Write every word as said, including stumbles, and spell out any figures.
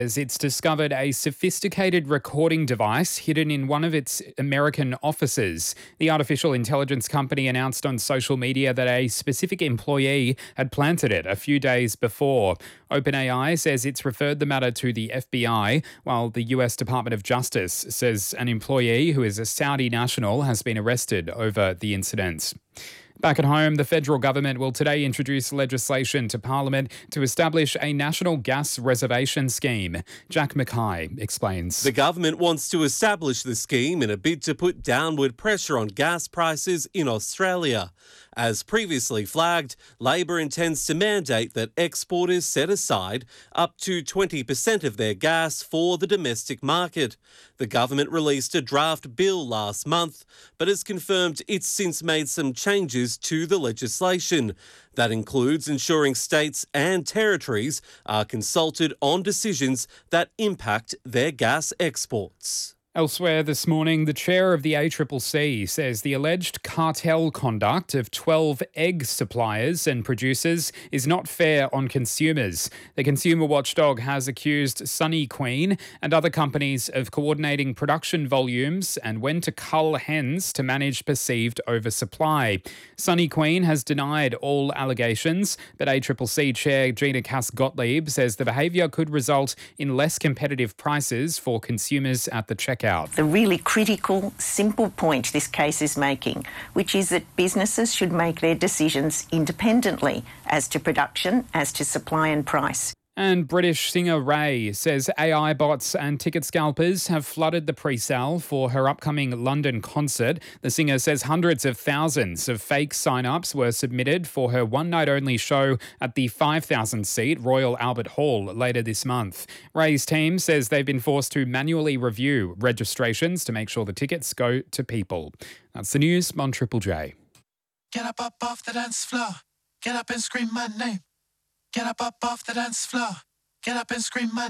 As it's discovered a sophisticated recording device hidden in one of its American offices. The artificial intelligence company announced on social media that a specific employee had planted it a few days before. OpenAI says it's referred the matter to the F B I, while the U S Department of Justice says an employee who is a Saudi national has been arrested over the incident. Back at home, the federal government will today introduce legislation to Parliament to establish a national gas reservation scheme. Jack Mackay explains. The government wants to establish the scheme in a bid to put downward pressure on gas prices in Australia. As previously flagged, Labor intends to mandate that exporters set aside up to twenty percent of their gas for the domestic market. The government released a draft bill last month, but has confirmed it's since made some changes to the legislation. That includes ensuring states and territories are consulted on decisions that impact their gas exports. Elsewhere this morning, the chair of the A C C C says the alleged cartel conduct of twelve egg suppliers and producers is not fair on consumers. The consumer watchdog has accused Sunny Queen and other companies of coordinating production volumes and when to cull hens to manage perceived oversupply. Sunny Queen has denied all allegations, but A C C C chair Gina Cass-Gottlieb says the behaviour could result in less competitive prices for consumers at the checkout. The really critical, simple point this case is making, which is that businesses should make their decisions independently as to production, as to supply and price. And British singer Ray says A I bots and ticket scalpers have flooded the pre-sale for her upcoming London concert. The singer says hundreds of thousands of fake sign-ups were submitted for her one-night-only show at the five thousand seat Royal Albert Hall later this month. Ray's team says they've been forced to manually review registrations to make sure the tickets go to people. That's the news on Triple J. Get up, up off the dance floor. Get up and scream my name. Get up, up off the dance floor. Get up and scream my